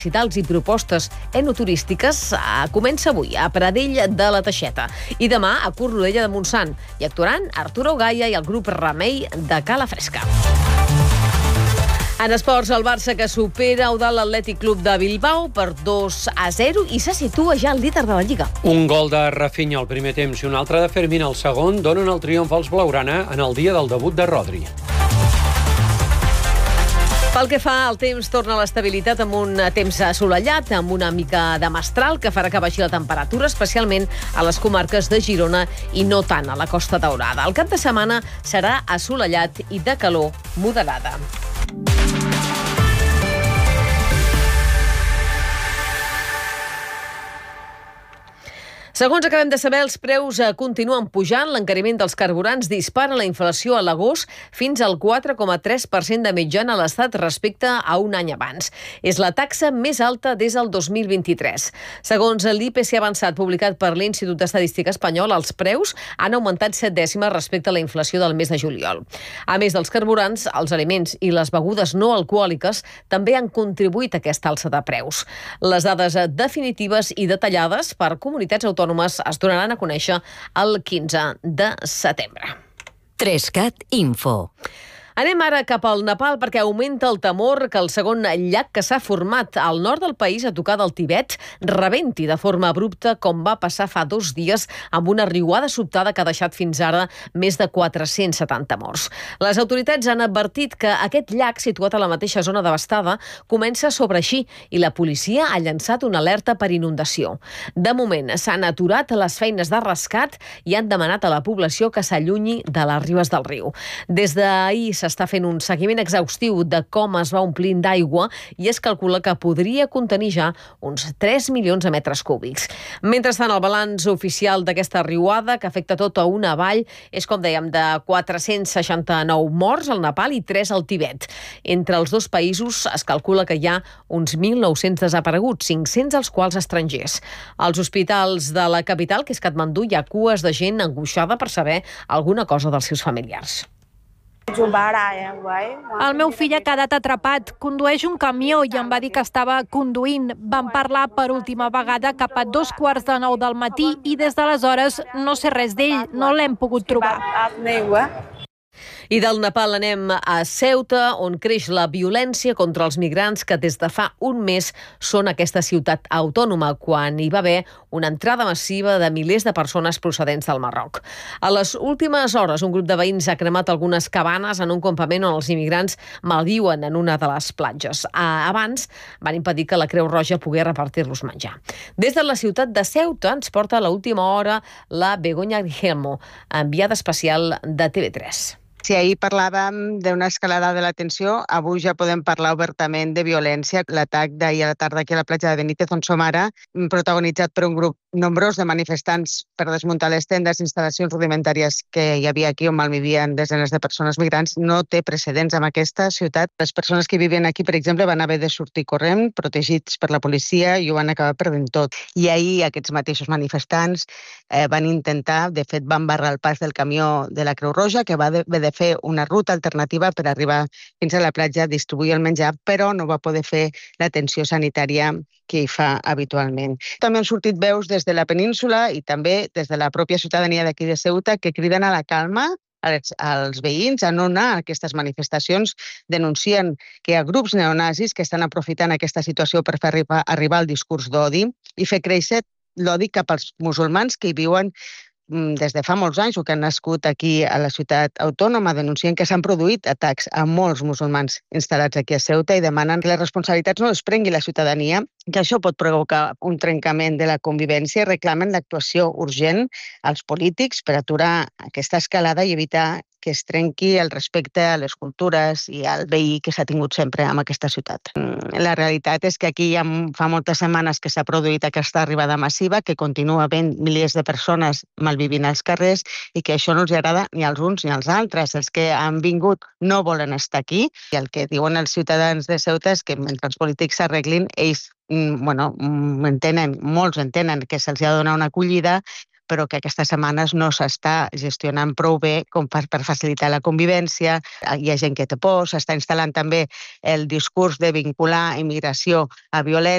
Recitals i propostes enoturístiques comença avui a Pradell de la Teixeta i demà a Cornudella de Montsant. Hi actuaran Arturo Gaia i el grup Remei de Cala Fresca. En esports, el Barça que supera l'Atlètic Club de Bilbao per 2-0 i se situa ja al líder de la Lliga. Un gol de Rafinha al primer temps i un altre de Fermín al segon donen el triomf als blaugrana en el dia del debut de Rodri. Pel que fa al temps, torna l'estabilitat amb un temps assolellat, amb una mica de mestral que farà que baixi la temperatura, especialment a les comarques de Girona i no tant a la Costa Daurada. El cap de setmana serà assolellat i de calor moderada. Segons acabem de saber, els preus continuen pujant. L'encariment dels carburants dispara la inflació a l'agost fins al 4,3% de mitjana a l'Estat respecte a un any abans. És la taxa més alta des del 2023. Segons l'IPC avançat publicat per l'Institut d'Estadística Espanyol, els preus han augmentat 7 dècimes respecte a la inflació del mes de juliol. A més dels carburants, els aliments i les begudes no alcohòliques també han contribuït a aquesta alça de preus. Les dades definitives i detallades per comunitats autònomes es donaran a conèixer el 15 de setembre. 3CAT Info. Anem ara cap al Nepal perquè augmenta el temor que el segon llac que s'ha format al nord del país a tocar del Tibet rebenti de forma abrupta com va passar fa 2 dies amb una riuada sobtada que ha deixat fins ara més de 470 morts. Les autoritats han advertit que aquest llac, situat a la mateixa zona devastada, comença a sobreeixir i la policia ha llançat una alerta per inundació. De moment s'han aturat les feines de rescat i han demanat a la població que s'allunyi de les ribes del riu. Des d'ahir s'està fent un seguiment exhaustiu de com es va omplint d'aigua i es calcula que podria contenir ja uns 3 milions de metres cúbics. Mentrestant, el balanç oficial d'aquesta riuada, que afecta tota una vall, és, com dèiem, de 469 morts al Nepal i 3 al Tibet. Entre els dos països es calcula que hi ha uns 1.900 desapareguts, 500 als quals estrangers. Als hospitals de la capital, que és Katmandú, hi ha cues de gent angoixada per saber alguna cosa dels seus familiars. El meu fill ha quedat atrapat, condueix un camió i em va dir que estava conduint. Vam parlar per última vegada cap a 2:15 del matí i des d'aleshores no sé res d'ell, no l'hem pogut trobar. I del Nepal anem a Ceuta, on creix la violència contra els migrants que des de fa un mes són aquesta ciutat autònoma, quan hi va haver una entrada massiva de milers de persones procedents del Marroc. A les últimes hores, un grup de veïns ha cremat algunes cabanes en un campament on els immigrants malviuen en una de les platges. Abans van impedir que la Creu Roja pogués repartir-los menjar. Des de la ciutat de Ceuta ens porta a l'última hora la Begoña Guillermo, enviada especial de TV3. Si ahir parlàvem d'una escalada de la tensió, avui ja podem parlar obertament de violència. L'atac d'ahir a la tarda aquí a la platja de Benítez, on som ara, protagonitzat per un grup nombrós de manifestants per desmuntar les tendes i instal·lacions rudimentàries que hi havia aquí on malvivien desenes de persones migrants, no té precedents en aquesta ciutat. Les persones que viven aquí, per exemple, van haver de sortir corrent, protegits per la policia, i ho van acabar perdent tot. I ahir aquests mateixos manifestants van intentar, de fet van barrar el pas del camió de la Creu Roja, que va haver de fer una ruta alternativa per arribar fins a la platja a distribuir el menjar, però no va poder fer l'atenció sanitària que hi fa habitualment. També han sortit veus des de la península i també des de la pròpia ciutadania d'aquí de Ceuta que criden a la calma als veïns a no anar a aquestes manifestacions. Denuncien que hi ha grups neonazis que estan aprofitant aquesta situació per fer arribar el discurs d'odi i fer créixer l'odi cap als musulmans que hi viuen des de fa molts anys o que han nascut aquí a la ciutat autònoma. Denuncien que s'han produït atacs a molts musulmans instal·lats aquí a Ceuta i demanen que les responsabilitats no les prengui la ciutadania, que això pot provocar un trencament de la convivència, i reclamen l'actuació urgent als polítics per aturar aquesta escalada i evitar que es trenqui el respecte a les cultures i al veí que s'ha tingut sempre en aquesta ciutat. La realitat és que aquí ja fa moltes setmanes que s'ha produït aquesta arribada massiva, que continua havent milers de persones malvivint als carrers i que això no els agrada ni als uns ni als altres. Els que han vingut no volen estar aquí i el que diuen els ciutadans de Ceuta és que mentre els polítics s'arreglin, ells molts entenen que se'ls ha de donar una acollida, però que aquestes setmanes no s'està gestionant prou bé com per facilitar la convivència. Hi ha gent que té por, s'està instal·lant també el discurs de vincular immigració a violència.